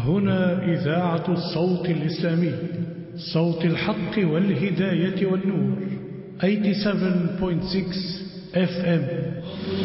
هنا إذاعة الصوت الإسلامي، صوت الحق والهداية والنور، 87.6 FM.